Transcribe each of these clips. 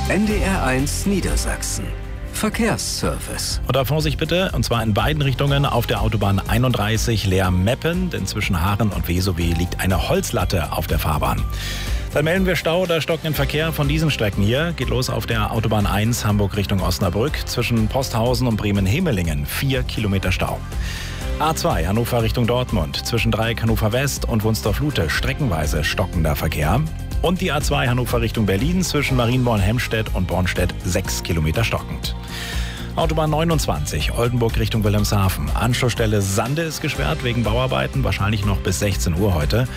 NDR1 Niedersachsen. Verkehrsservice. Und da Vorsicht bitte, und zwar in beiden Richtungen auf der Autobahn 31 Leer-Meppen, denn zwischen Haaren und Wesowe liegt eine Holzlatte auf der Fahrbahn. Dann melden wir Stau oder stockenden Verkehr von diesen Strecken hier. Geht los auf der Autobahn 1 Hamburg Richtung Osnabrück. Zwischen Posthausen und Bremen-Hemelingen 4 Kilometer Stau. A2 Hannover Richtung Dortmund. Zwischen Dreieck Hannover West und Wunstorf-Lute streckenweise stockender Verkehr. Und die A2 Hannover Richtung Berlin zwischen Marienborn-Hemstedt und Bornstedt 6 Kilometer stockend. Autobahn 29 Oldenburg Richtung Wilhelmshaven. Anschlussstelle Sande ist gesperrt wegen Bauarbeiten, wahrscheinlich noch bis 16 Uhr heute.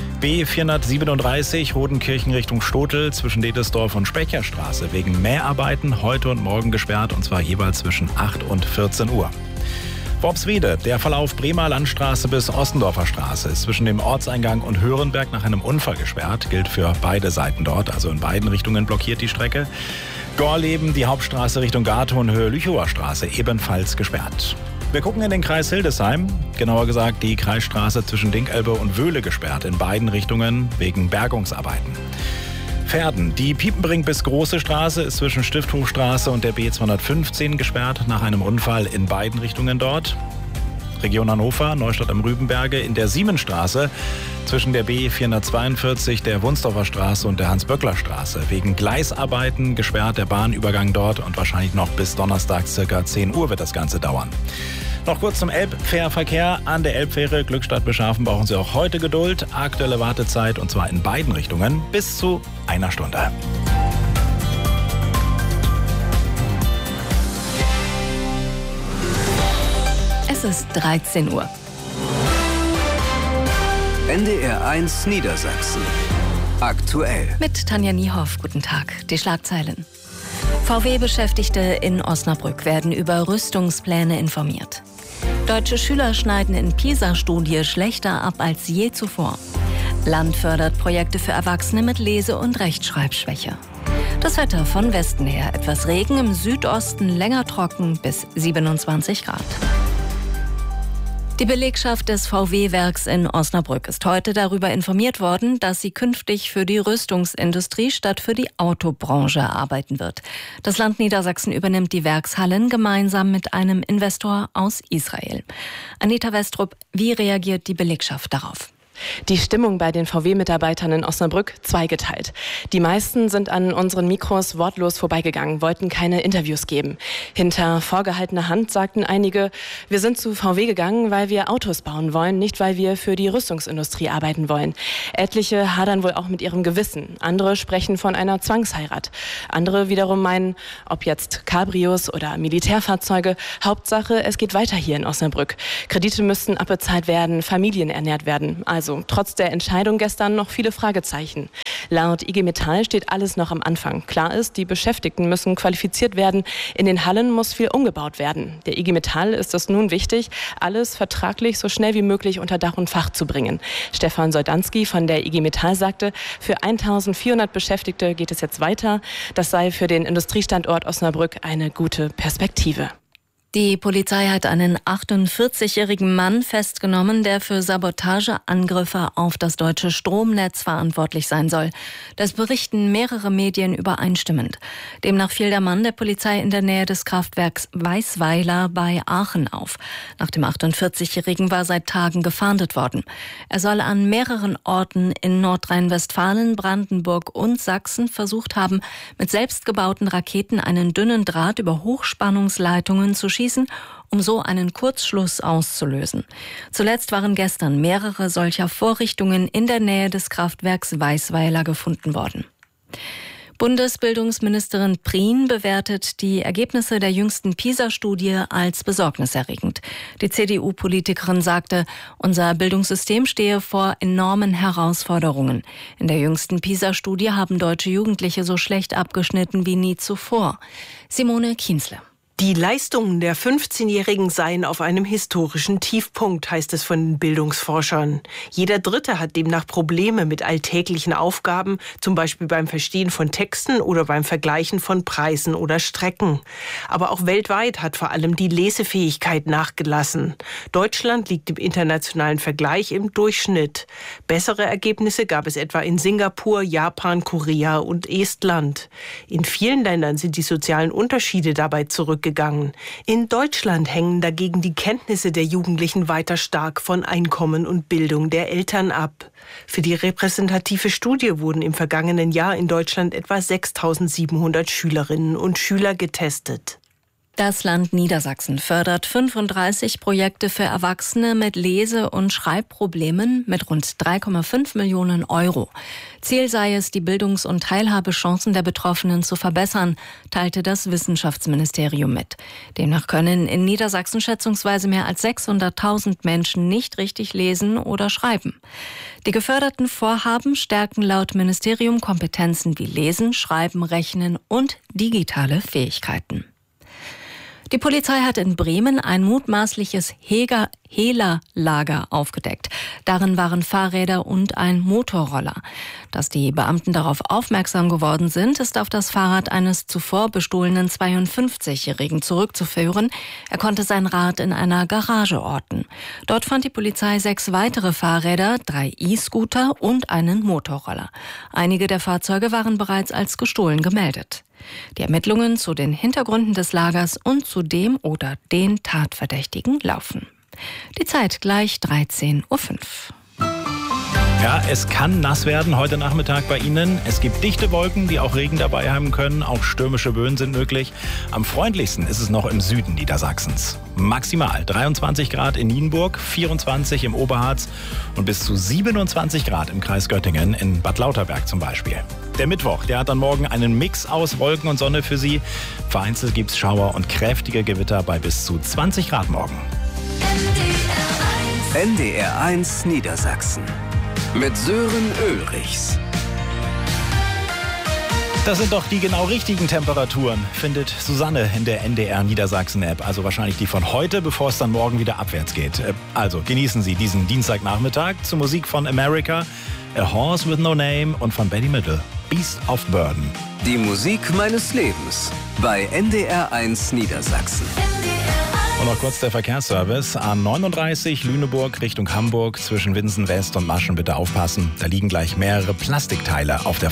B437 Rodenkirchen Richtung Stotel zwischen Detersdorf und Specherstraße wegen Mäharbeiten heute und morgen gesperrt, und zwar jeweils zwischen 8 und 14 Uhr. Worpswede, der Verlauf Bremer Landstraße bis Ostendorfer Straße ist zwischen dem Ortseingang und Hörenberg nach einem Unfall gesperrt. Gilt für beide Seiten dort, also in beiden Richtungen blockiert die Strecke. Gorleben, die Hauptstraße Richtung Gartow, Höhe-Lüchower Straße ebenfalls gesperrt. Wir gucken in den Kreis Hildesheim, genauer gesagt die Kreisstraße zwischen Dinkelbe und Wöhle gesperrt in beiden Richtungen wegen Bergungsarbeiten. Verden, die Piepenbrink bis Große Straße ist zwischen Stifthochstraße und der B215 gesperrt nach einem Unfall in beiden Richtungen dort. Region Hannover, Neustadt am Rübenberge in der Siemensstraße zwischen der B442, der Wunstorfer Straße und der Hans-Böckler-Straße. Wegen Gleisarbeiten gesperrt der Bahnübergang dort und wahrscheinlich noch bis Donnerstag ca. 10 Uhr wird das Ganze dauern. Noch kurz zum Elbfährverkehr. An der Elbfähre Glückstadt-Beschafen brauchen Sie auch heute Geduld. Aktuelle Wartezeit, und zwar in beiden Richtungen, bis zu 1 Stunde. Es ist 13 Uhr. NDR1 Niedersachsen. Aktuell. Mit Tanja Niehoff, guten Tag. Die Schlagzeilen. VW-Beschäftigte in Osnabrück werden über Rüstungspläne informiert. Deutsche Schüler schneiden in PISA-Studie schlechter ab als je zuvor. Land fördert Projekte für Erwachsene mit Lese- und Rechtschreibschwäche. Das Wetter von Westen her. Etwas Regen, im Südosten länger trocken bis 27 Grad. Die Belegschaft des VW-Werks in Osnabrück ist heute darüber informiert worden, dass sie künftig für die Rüstungsindustrie statt für die Autobranche arbeiten wird. Das Land Niedersachsen übernimmt die Werkshallen gemeinsam mit einem Investor aus Israel. Anita Westrup, wie reagiert die Belegschaft darauf? Die Stimmung bei den VW-Mitarbeitern in Osnabrück zweigeteilt. Die meisten sind an unseren Mikros wortlos vorbeigegangen, wollten keine Interviews geben. Hinter vorgehaltener Hand sagten einige, wir sind zu VW gegangen, weil wir Autos bauen wollen, nicht weil wir für die Rüstungsindustrie arbeiten wollen. Etliche hadern wohl auch mit ihrem Gewissen. Andere sprechen von einer Zwangsheirat. Andere wiederum meinen, ob jetzt Cabrios oder Militärfahrzeuge, Hauptsache, es geht weiter hier in Osnabrück. Kredite müssten abbezahlt werden, Familien ernährt werden. Also trotz der Entscheidung gestern noch viele Fragezeichen. Laut IG Metall steht alles noch am Anfang. Klar ist, die Beschäftigten müssen qualifiziert werden. In den Hallen muss viel umgebaut werden. Der IG Metall ist es nun wichtig, alles vertraglich so schnell wie möglich unter Dach und Fach zu bringen. Stefan Soldanski von der IG Metall sagte, für 1400 Beschäftigte geht es jetzt weiter. Das sei für den Industriestandort Osnabrück eine gute Perspektive. Die Polizei hat einen 48-jährigen Mann festgenommen, der für Sabotageangriffe auf das deutsche Stromnetz verantwortlich sein soll. Das berichten mehrere Medien übereinstimmend. Demnach fiel der Mann der Polizei in der Nähe des Kraftwerks Weißweiler bei Aachen auf. Nach dem 48-jährigen war seit Tagen gefahndet worden. Er soll an mehreren Orten in Nordrhein-Westfalen, Brandenburg und Sachsen versucht haben, mit selbstgebauten Raketen einen dünnen Draht über Hochspannungsleitungen zu schießen, um so einen Kurzschluss auszulösen. Zuletzt waren gestern mehrere solcher Vorrichtungen in der Nähe des Kraftwerks Weißweiler gefunden worden. Bundesbildungsministerin Prien bewertet die Ergebnisse der jüngsten PISA-Studie als besorgniserregend. Die CDU-Politikerin sagte, unser Bildungssystem stehe vor enormen Herausforderungen. In der jüngsten PISA-Studie haben deutsche Jugendliche so schlecht abgeschnitten wie nie zuvor. Simone Kienzle. Die Leistungen der 15-Jährigen seien auf einem historischen Tiefpunkt, heißt es von den Bildungsforschern. Jeder Dritte hat demnach Probleme mit alltäglichen Aufgaben, zum Beispiel beim Verstehen von Texten oder beim Vergleichen von Preisen oder Strecken. Aber auch weltweit hat vor allem die Lesefähigkeit nachgelassen. Deutschland liegt im internationalen Vergleich im Durchschnitt. Bessere Ergebnisse gab es etwa in Singapur, Japan, Korea und Estland. In vielen Ländern sind die sozialen Unterschiede dabei zurückgegangen. In Deutschland hängen dagegen die Kenntnisse der Jugendlichen weiter stark von Einkommen und Bildung der Eltern ab. Für die repräsentative Studie wurden im vergangenen Jahr in Deutschland etwa 6.700 Schülerinnen und Schüler getestet. Das Land Niedersachsen fördert 35 Projekte für Erwachsene mit Lese- und Schreibproblemen mit rund 3,5 Millionen Euro. Ziel sei es, die Bildungs- und Teilhabechancen der Betroffenen zu verbessern, teilte das Wissenschaftsministerium mit. Demnach können in Niedersachsen schätzungsweise mehr als 600.000 Menschen nicht richtig lesen oder schreiben. Die geförderten Vorhaben stärken laut Ministerium Kompetenzen wie Lesen, Schreiben, Rechnen und digitale Fähigkeiten. Die Polizei hat in Bremen ein mutmaßliches Hehlerlager aufgedeckt. Darin waren Fahrräder und ein Motorroller. Dass die Beamten darauf aufmerksam geworden sind, ist auf das Fahrrad eines zuvor bestohlenen 52-Jährigen zurückzuführen. Er konnte sein Rad in einer Garage orten. Dort fand die Polizei 6 weitere Fahrräder, 3 E-Scooter und einen Motorroller. Einige der Fahrzeuge waren bereits als gestohlen gemeldet. Die Ermittlungen zu den Hintergründen des Lagers und zu dem oder den Tatverdächtigen laufen. Die Zeit gleich 13:05 Uhr. Ja, es kann nass werden heute Nachmittag bei Ihnen. Es gibt dichte Wolken, die auch Regen dabei haben können. Auch stürmische Böen sind möglich. Am freundlichsten ist es noch im Süden Niedersachsens. Maximal 23 Grad in Nienburg, 24 im Oberharz und bis zu 27 Grad im Kreis Göttingen, in Bad Lauterberg zum Beispiel. Der Mittwoch, der hat dann morgen einen Mix aus Wolken und Sonne für Sie. Vereinzelt gibt es Schauer und kräftige Gewitter bei bis zu 20 Grad morgen. NDR1 Niedersachsen mit Sören Ulrichs. Das sind doch die genau richtigen Temperaturen, findet Susanne in der NDR Niedersachsen-App. Also wahrscheinlich die von heute, bevor es dann morgen wieder abwärts geht. Also genießen Sie diesen Dienstagnachmittag zur Musik von America, A Horse with No Name und von Betty Midler, Beast of Burden. Die Musik meines Lebens bei NDR1 Niedersachsen. Und noch kurz der Verkehrsservice. A39 Lüneburg Richtung Hamburg zwischen Winsen West und Maschen bitte aufpassen. Da liegen gleich mehrere Plastikteile auf der